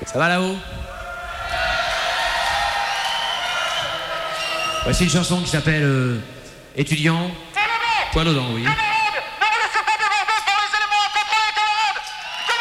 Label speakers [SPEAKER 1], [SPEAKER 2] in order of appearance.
[SPEAKER 1] Ça va là-haut? Voici une chanson qui s'appelle Étudiant, poil aux dents, oui.